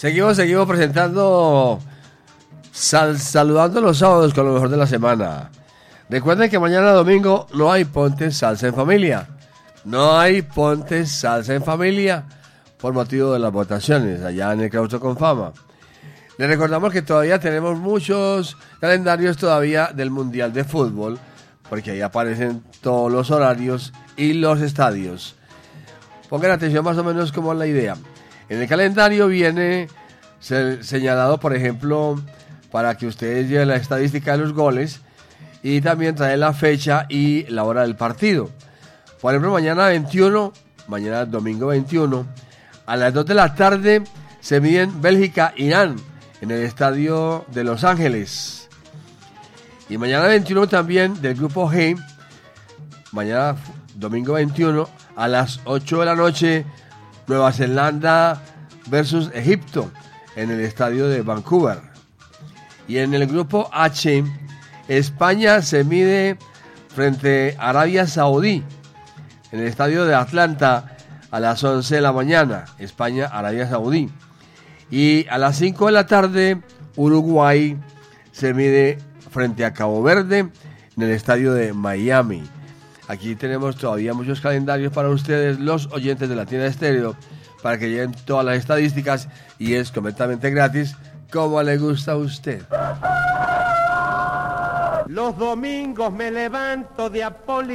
Seguimos presentando, saludando los sábados con lo mejor de la semana. Recuerden que mañana domingo no hay Ponte Salsa en Familia. No hay Ponte Salsa en Familia por motivo de las votaciones allá en el Claustro con Fama. Les recordamos que todavía tenemos muchos calendarios todavía del Mundial de Fútbol, porque ahí aparecen todos los horarios y los estadios. Pongan atención más o menos como es la idea. En el calendario viene señalado, por ejemplo, para que ustedes lleven la estadística de los goles y también trae la fecha y la hora del partido. Por ejemplo, mañana domingo 21, a las 2 de la tarde se miden Bélgica-Irán en el estadio de Los Ángeles. Y mañana 21 también del grupo G, mañana domingo 21 a las 8 de la noche, Nueva Zelanda versus Egipto en el estadio de Vancouver. Y en el grupo H, España se mide frente a Arabia Saudí en el estadio de Atlanta a las 11 de la mañana, España, Arabia Saudí. Y a las 5 de la tarde, Uruguay se mide frente a Cabo Verde en el estadio de Miami. Aquí tenemos todavía muchos calendarios para ustedes, los oyentes de Latina Estéreo, para que lleguen todas las estadísticas y es completamente gratis, como le gusta a usted. Los domingos me levanto de